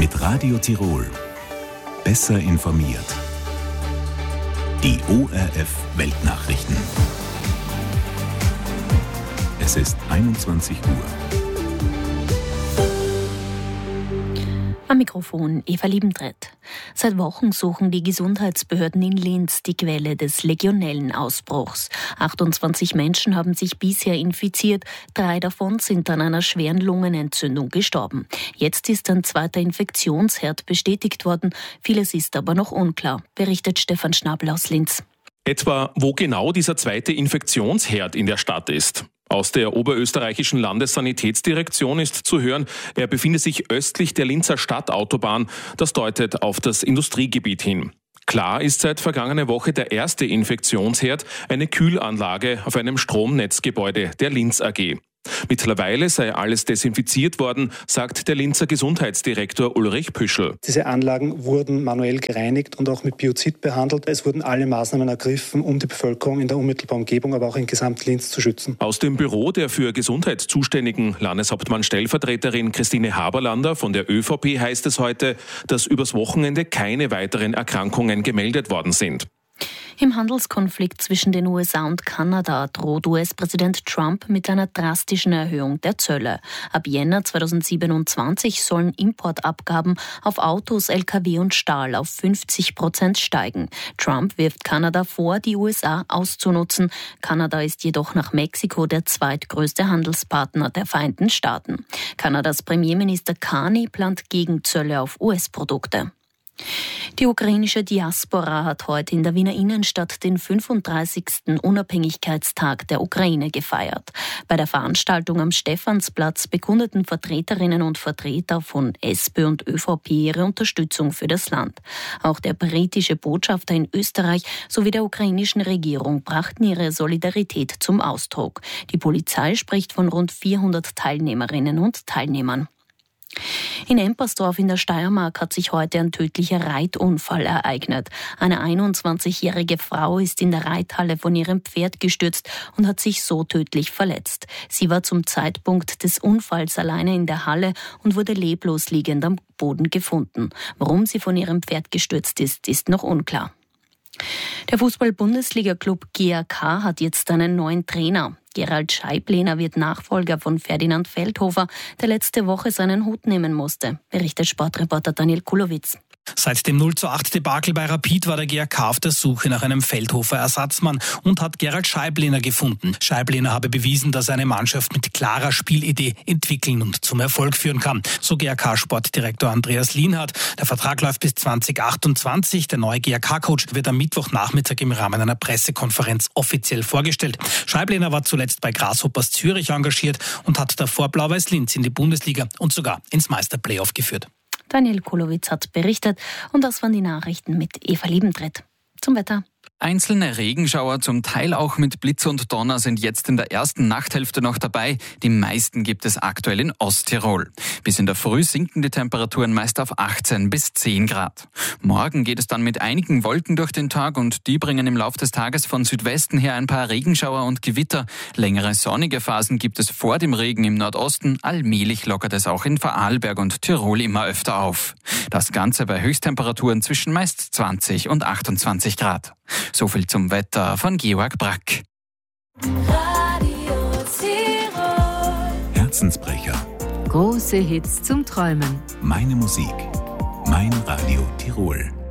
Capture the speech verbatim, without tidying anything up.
Mit Radio Tirol. Besser informiert. Die O R F Weltnachrichten. Es ist einundzwanzig Uhr. Am Mikrofon Eva Liebentritt. Seit Wochen suchen die Gesundheitsbehörden in Linz die Quelle des Legionellenausbruchs. achtundzwanzig Menschen haben sich bisher infiziert, drei davon sind an einer schweren Lungenentzündung gestorben. Jetzt ist ein zweiter Infektionsherd bestätigt worden, vieles ist aber noch unklar, berichtet Stefan Schnabel aus Linz. Etwa, wo genau dieser zweite Infektionsherd in der Stadt ist. Aus der oberösterreichischen Landessanitätsdirektion ist zu hören, er befindet sich östlich der Linzer Stadtautobahn. Das deutet auf das Industriegebiet hin. Klar ist seit vergangener Woche der erste Infektionsherd, eine Kühlanlage auf einem Stromnetzgebäude der Linz A G. Mittlerweile sei alles desinfiziert worden, sagt der Linzer Gesundheitsdirektor Ulrich Püschel. Diese Anlagen wurden manuell gereinigt und auch mit Biozid behandelt. Es wurden alle Maßnahmen ergriffen, um die Bevölkerung in der unmittelbaren Umgebung, aber auch in Gesamt-Linz zu schützen. Aus dem Büro der für Gesundheit zuständigen Landeshauptmann-Stellvertreterin Christine Haberlander von der Ö V P heißt es heute, dass übers Wochenende keine weiteren Erkrankungen gemeldet worden sind. Im Handelskonflikt zwischen den U S A und Kanada droht U S-Präsident Trump mit einer drastischen Erhöhung der Zölle. Ab Jänner zweitausendsiebenundzwanzig sollen Importabgaben auf Autos, L K W und Stahl auf fünfzig Prozent steigen. Trump wirft Kanada vor, die U S A auszunutzen. Kanada ist jedoch nach Mexiko der zweitgrößte Handelspartner der Vereinigten Staaten. Kanadas Premierminister Carney plant Gegenzölle auf U S-Produkte. Die ukrainische Diaspora hat heute in der Wiener Innenstadt den fünfunddreißigsten Unabhängigkeitstag der Ukraine gefeiert. Bei der Veranstaltung am Stephansplatz bekundeten Vertreterinnen und Vertreter von S P und Ö V P ihre Unterstützung für das Land. Auch der britische Botschafter in Österreich sowie der ukrainischen Regierung brachten ihre Solidarität zum Ausdruck. Die Polizei spricht von rund vierhundert Teilnehmerinnen und Teilnehmern. In Empersdorf in der Steiermark hat sich heute ein tödlicher Reitunfall ereignet. Eine einundzwanzigjährige Frau ist in der Reithalle von ihrem Pferd gestürzt und hat sich so tödlich verletzt. Sie war zum Zeitpunkt des Unfalls alleine in der Halle und wurde leblos liegend am Boden gefunden. Warum sie von ihrem Pferd gestürzt ist, ist noch unklar. Der Fußball-Bundesliga-Club G A K hat jetzt einen neuen Trainer. Gerald Scheiblehner wird Nachfolger von Ferdinand Feldhofer, der letzte Woche seinen Hut nehmen musste, berichtet Sportreporter Daniel Kulowitz. Seit dem null zu acht Debakel bei Rapid war der G A K auf der Suche nach einem Feldhofer-Ersatzmann und hat Gerald Scheiblehner gefunden. Scheiblehner habe bewiesen, dass er eine Mannschaft mit klarer Spielidee entwickeln und zum Erfolg führen kann. So G A K-Sportdirektor Andreas Lienhardt. Der Vertrag läuft bis zweitausendachtundzwanzig. Der neue G A K-Coach wird am Mittwochnachmittag im Rahmen einer Pressekonferenz offiziell vorgestellt. Scheiblehner war zuletzt bei Grasshoppers Zürich engagiert und hat davor Blau-Weiß Linz in die Bundesliga und sogar ins Meisterplayoff geführt. Daniel Kulowitz hat berichtet und das waren die Nachrichten mit Eva Liebentritt. Zum Wetter. Einzelne Regenschauer, zum Teil auch mit Blitz und Donner, sind jetzt in der ersten Nachthälfte noch dabei. Die meisten gibt es aktuell in Osttirol. Bis in der Früh sinken die Temperaturen meist auf achtzehn bis zehn Grad. Morgen geht es dann mit einigen Wolken durch den Tag und die bringen im Laufe des Tages von Südwesten her ein paar Regenschauer und Gewitter. Längere sonnige Phasen gibt es vor dem Regen im Nordosten. Allmählich lockert es auch in Vorarlberg und Tirol immer öfter auf. Das Ganze bei Höchsttemperaturen zwischen meist zwanzig und achtundzwanzig Grad. So viel zum Wetter von Georg Brack. Radio Tirol. Herzensbrecher. Große Hits zum Träumen. Meine Musik. Mein Radio Tirol.